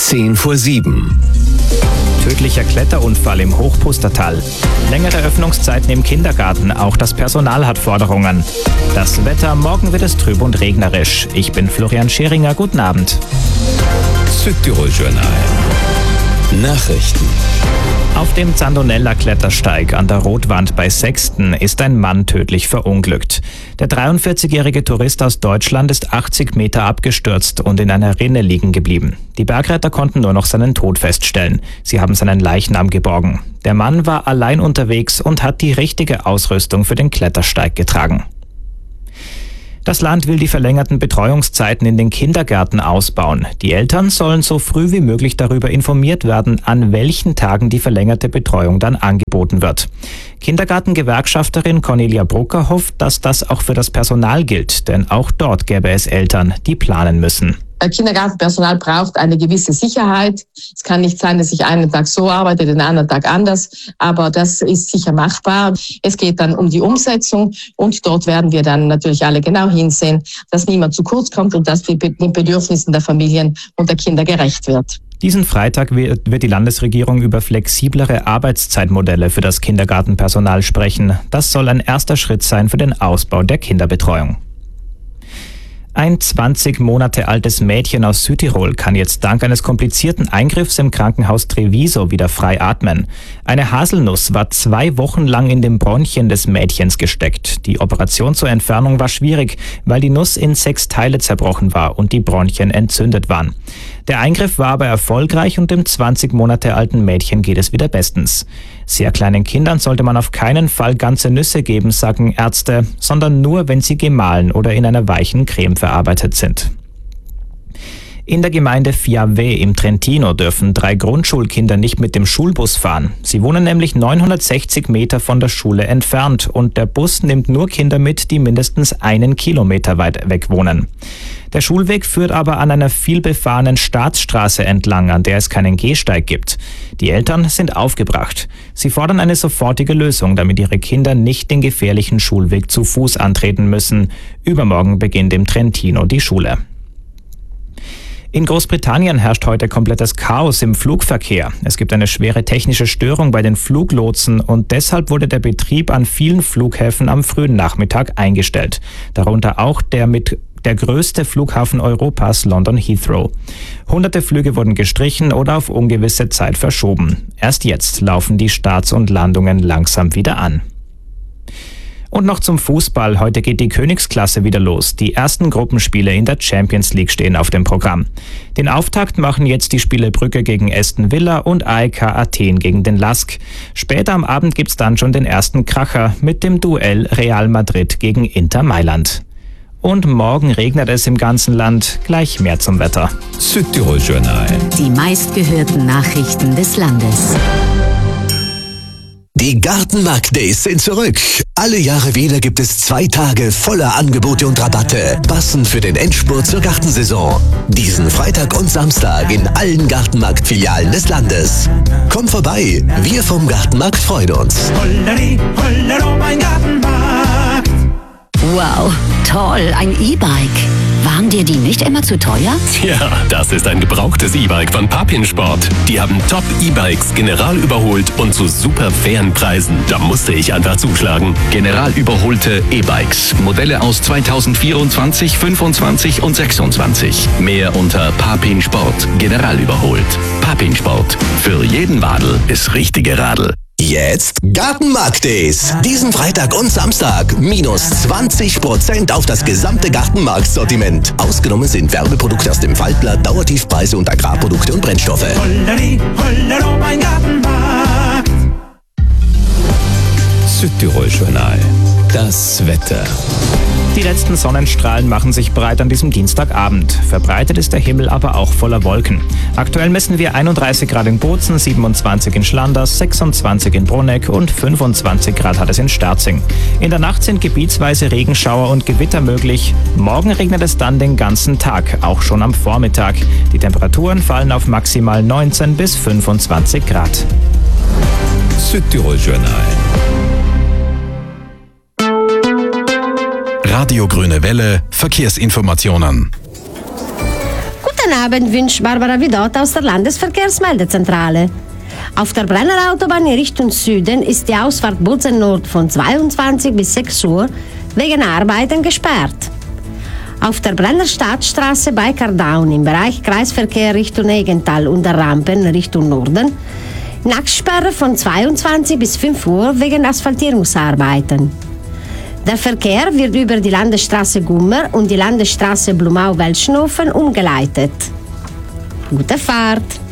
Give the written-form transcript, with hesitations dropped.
6:10. Tödlicher Kletterunfall im Hochpustertal. Längere Öffnungszeiten im Kindergarten, auch das Personal hat Forderungen. Das Wetter, morgen wird es trüb und regnerisch. Ich bin Florian Scheringer, guten Abend. Südtirol-Journal. Nachrichten. Auf dem Zandonella Klettersteig an der Rotwand bei Sexten ist ein Mann tödlich verunglückt. Der 43-jährige Tourist aus Deutschland ist 80 Meter abgestürzt und in einer Rinne liegen geblieben. Die Bergretter konnten nur noch seinen Tod feststellen. Sie haben seinen Leichnam geborgen. Der Mann war allein unterwegs und hat die richtige Ausrüstung für den Klettersteig getragen. Das Land will die verlängerten Betreuungszeiten in den Kindergärten ausbauen. Die Eltern sollen so früh wie möglich darüber informiert werden, an welchen Tagen die verlängerte Betreuung dann angeboten wird. Kindergartengewerkschafterin Cornelia Brucker hofft, dass das auch für das Personal gilt, denn auch dort gäbe es Eltern, die planen müssen. Kindergartenpersonal braucht eine gewisse Sicherheit. Es kann nicht sein, dass ich einen Tag so arbeite, den anderen Tag anders. Aber das ist sicher machbar. Es geht dann um die Umsetzung und dort werden wir dann natürlich alle genau hinsehen, dass niemand zu kurz kommt und dass den Bedürfnissen der Familien und der Kinder gerecht wird. Diesen Freitag wird die Landesregierung über flexiblere Arbeitszeitmodelle für das Kindergartenpersonal sprechen. Das soll ein erster Schritt sein für den Ausbau der Kinderbetreuung. Ein 20 Monate altes Mädchen aus Südtirol kann jetzt dank eines komplizierten Eingriffs im Krankenhaus Treviso wieder frei atmen. Eine Haselnuss war 2 Wochen lang in dem Bronchien des Mädchens gesteckt. Die Operation zur Entfernung war schwierig, weil die Nuss in 6 Teile zerbrochen war und die Bronchien entzündet waren. Der Eingriff war aber erfolgreich und dem 20 Monate alten Mädchen geht es wieder bestens. Sehr kleinen Kindern sollte man auf keinen Fall ganze Nüsse geben, sagen Ärzte, sondern nur, wenn sie gemahlen oder in einer weichen Creme verarbeitet sind. In der Gemeinde Fiave im Trentino dürfen 3 Grundschulkinder nicht mit dem Schulbus fahren. Sie wohnen nämlich 960 Meter von der Schule entfernt und der Bus nimmt nur Kinder mit, die mindestens 1 Kilometer weit weg wohnen. Der Schulweg führt aber an einer vielbefahrenen Staatsstraße entlang, an der es keinen Gehsteig gibt. Die Eltern sind aufgebracht. Sie fordern eine sofortige Lösung, damit ihre Kinder nicht den gefährlichen Schulweg zu Fuß antreten müssen. Übermorgen beginnt im Trentino die Schule. In Großbritannien herrscht heute komplettes Chaos im Flugverkehr. Es gibt eine schwere technische Störung bei den Fluglotsen und deshalb wurde der Betrieb an vielen Flughäfen am frühen Nachmittag eingestellt. Darunter auch der größte Flughafen Europas, London Heathrow. Hunderte Flüge wurden gestrichen oder auf ungewisse Zeit verschoben. Erst jetzt laufen die Starts und Landungen langsam wieder an. Und noch zum Fußball. Heute geht die Königsklasse wieder los. Die ersten Gruppenspiele in der Champions League stehen auf dem Programm. Den Auftakt machen jetzt die Spiele Brügge gegen Aston Villa und AEK Athen gegen den LASK. Später am Abend gibt's dann schon den ersten Kracher mit dem Duell Real Madrid gegen Inter Mailand. Und morgen regnet es im ganzen Land. Gleich mehr zum Wetter. Südtirol-Journal. Die meistgehörten Nachrichten des Landes. Die Gartenmarkt-Days sind zurück. Alle Jahre wieder gibt es 2 Tage voller Angebote und Rabatte, passend für den Endspurt zur Gartensaison. Diesen Freitag und Samstag in allen Gartenmarkt-Filialen des Landes. Komm vorbei, wir vom Gartenmarkt freuen uns. Holleri, hollero, mein Gartenmarkt. Wow, toll, ein E-Bike. Waren dir die nicht immer zu teuer? Tja, das ist ein gebrauchtes E-Bike von Papinsport. Die haben Top-E-Bikes general überholt und zu super fairen Preisen. Da musste ich einfach zuschlagen. General überholte E-Bikes. Modelle aus 2024, 25 und 26. Mehr unter Papinsport. General überholt. Papinsport. Für jeden Wadel ist richtige Radl. Jetzt Gartenmarkt-Days. Diesen Freitag und Samstag minus 20% auf das gesamte Gartenmarkt-Sortiment. Ausgenommen sind Werbeprodukte aus dem Faltblatt, Dauertiefpreise und Agrarprodukte und Brennstoffe. Holleri, hollero, mein Gartenmarkt. Südtirol-Journal. Das Wetter. Die letzten Sonnenstrahlen machen sich breit an diesem Dienstagabend. Verbreitet ist der Himmel aber auch voller Wolken. Aktuell messen wir 31 Grad in Bozen, 27 in Schlanders, 26 in Bruneck und 25 Grad hat es in Sterzing. In der Nacht sind gebietsweise Regenschauer und Gewitter möglich. Morgen regnet es dann den ganzen Tag, auch schon am Vormittag. Die Temperaturen fallen auf maximal 19 bis 25 Grad. Südtirol-Journal. Radio Grüne Welle, Verkehrsinformationen. Guten Guten Abend wünscht Barbara Vidot aus der Landesverkehrsmeldezentrale. Auf der Brenner Autobahn in Richtung Süden ist die Ausfahrt Bozen Nord von 22 bis 6 Uhr wegen Arbeiten gesperrt. Auf der Brenner Stadtstraße bei Kardaun im Bereich Kreisverkehr Richtung Egental und der Rampen Richtung Norden Nachtsperre von 22 bis 5 Uhr wegen Asphaltierungsarbeiten. Der Verkehr wird über die Landesstraße Gummer und die Landesstraße Blumau-Welschnofen umgeleitet. Gute Fahrt!